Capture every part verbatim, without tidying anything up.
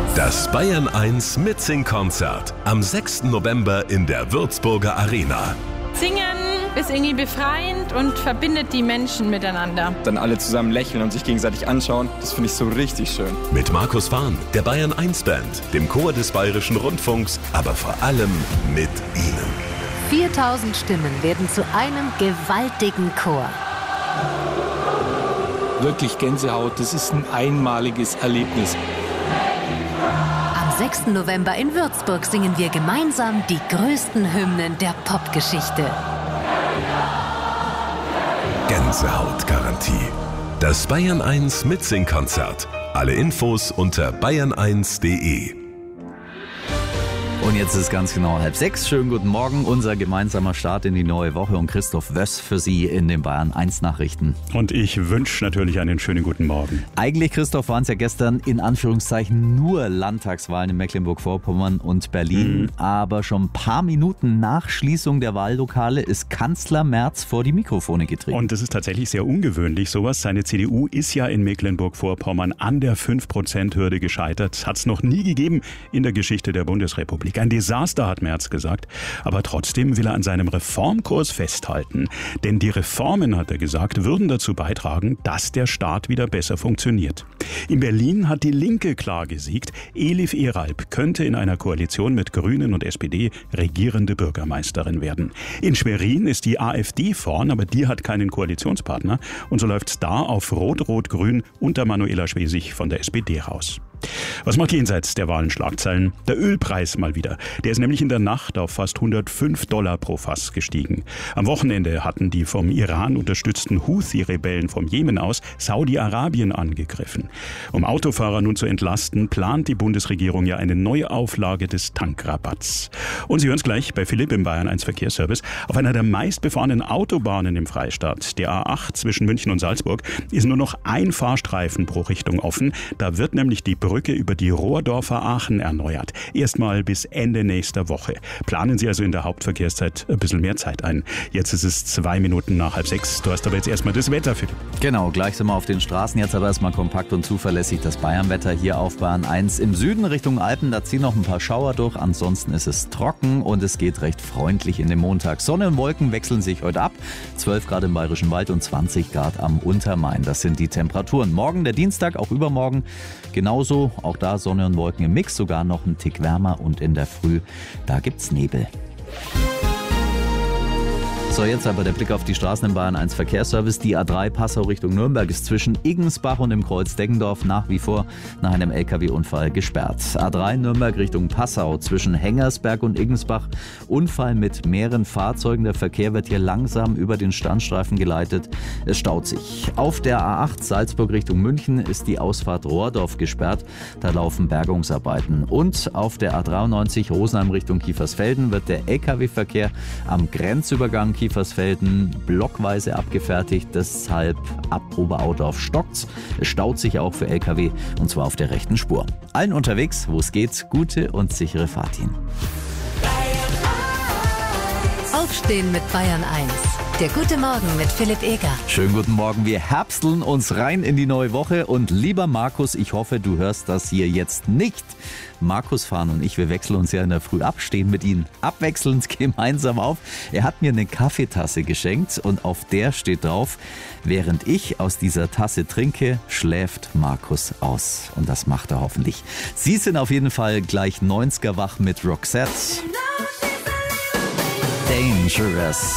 Das Bayern eins Mitsing-Konzert am sechsten November in der Würzburger Arena. Singen ist irgendwie befreiend und verbindet die Menschen miteinander. Dann alle zusammen lächeln und sich gegenseitig anschauen, das finde ich so richtig schön. Mit Markus Fahn, der Bayern eins Band, dem Chor des Bayerischen Rundfunks, aber vor allem mit Ihnen. viertausend Stimmen werden zu einem gewaltigen Chor. Wirklich Gänsehaut, das ist ein einmaliges Erlebnis. Am sechsten November in Würzburg singen wir gemeinsam die größten Hymnen der Popgeschichte. Gänsehautgarantie. Das Bayern eins Mitsing-Konzert. Alle Infos unter bayern eins punkt de. Und jetzt ist ganz genau halb sechs. Schönen guten Morgen, unser gemeinsamer Start in die neue Woche und Christoph Wöss für Sie in den Bayern eins Nachrichten. Und ich wünsche natürlich einen schönen guten Morgen. Eigentlich, Christoph, waren es ja gestern in Anführungszeichen nur Landtagswahlen in Mecklenburg-Vorpommern und Berlin. Mhm. Aber schon ein paar Minuten nach Schließung der Wahllokale ist Kanzler Merz vor die Mikrofone getreten. Und das ist tatsächlich sehr ungewöhnlich, sowas. Seine C D U ist ja in Mecklenburg-Vorpommern an der fünf Prozent Hürde gescheitert. Hat es noch nie gegeben in der Geschichte der Bundesrepublik. Ein Desaster, hat Merz gesagt. Aber trotzdem will er an seinem Reformkurs festhalten. Denn die Reformen, hat er gesagt, würden dazu beitragen, dass der Staat wieder besser funktioniert. In Berlin hat die Linke klar gesiegt. Elif Eralp könnte in einer Koalition mit Grünen und S P D regierende Bürgermeisterin werden. In Schwerin ist die AfD vorn, aber die hat keinen Koalitionspartner. Und so läuft's da auf Rot-Rot-Grün unter Manuela Schwesig von der S P D raus. Was macht jenseits der Wahlen Schlagzeilen? Der Ölpreis mal wieder. Der ist nämlich in der Nacht auf fast hundertfünf Dollar pro Fass gestiegen. Am Wochenende hatten die vom Iran unterstützten Houthi-Rebellen vom Jemen aus Saudi-Arabien angegriffen. Um Autofahrer nun zu entlasten, plant die Bundesregierung ja eine neue Auflage des Tankrabatts. Und Sie hören es gleich bei Philipp im Bayern eins Verkehrsservice. Auf einer der meistbefahrenen Autobahnen im Freistaat, der A acht zwischen München und Salzburg, ist nur noch ein Fahrstreifen pro Richtung offen. Da wird nämlich die Brücke über die Rohrdorfer Aachen erneuert. Erstmal bis Ende nächster Woche. Planen Sie also in der Hauptverkehrszeit ein bisschen mehr Zeit ein. Jetzt ist es zwei Minuten nach halb sechs. Du hast aber jetzt erstmal das Wetter, Philipp. Genau, gleich sind wir auf den Straßen. Jetzt aber erstmal kompakt und zuverlässig das Bayernwetter hier auf Bayern eins. Im Süden Richtung Alpen, da ziehen noch ein paar Schauer durch. Ansonsten ist es trocken und es geht recht freundlich in den Montag. Sonne und Wolken wechseln sich heute ab. zwölf Grad im Bayerischen Wald und zwanzig Grad am Untermain. Das sind die Temperaturen. Morgen der Dienstag, auch übermorgen genauso. Auch da Sonne und Wolken im Mix, sogar noch ein Tick wärmer und in der Früh, da gibt's Nebel. So, jetzt aber der Blick auf die Straßen im Bayern eins Verkehrsservice. Die A drei Passau Richtung Nürnberg ist zwischen Iggensbach und dem Kreuz Deggendorf nach wie vor nach einem L K W-Unfall gesperrt. A drei Nürnberg Richtung Passau zwischen Hengersberg und Iggensbach. Unfall mit mehreren Fahrzeugen. Der Verkehr wird hier langsam über den Standstreifen geleitet. Es staut sich. Auf der A acht Salzburg Richtung München ist die Ausfahrt Rohrdorf gesperrt. Da laufen Bergungsarbeiten. Und auf der A dreiundneunzig Rosenheim Richtung Kiefersfelden wird der L K W-Verkehr am Grenzübergang Kiefersfelden blockweise abgefertigt, deshalb ab Oberaudorf stockt's. Es staut sich auch für L K W und zwar auf der rechten Spur. Allen unterwegs, wo es geht, gute und sichere Fahrt hin. Aufstehen mit Bayern eins. Der gute Morgen mit Philipp Eger. Schönen guten Morgen. Wir herbsteln uns rein in die neue Woche und lieber Markus, ich hoffe, du hörst das hier jetzt nicht. Markus Fahn und ich, wir wechseln uns ja in der Früh ab, stehen mit ihm abwechselnd gemeinsam auf. Er hat mir eine Kaffeetasse geschenkt und auf der steht drauf, während ich aus dieser Tasse trinke, schläft Markus aus. Und das macht er hoffentlich. Sie sind auf jeden Fall gleich neunziger wach mit Roxette. Dangerous.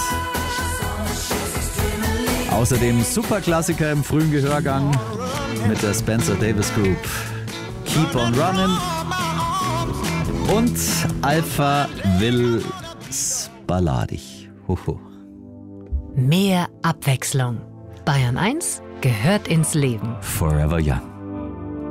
Außerdem Superklassiker im frühen Gehörgang mit der Spencer Davis Group. Keep on Running. Und Alpha Wills Balladig. Hoho. Mehr Abwechslung. Bayern eins gehört ins Leben. Forever Young.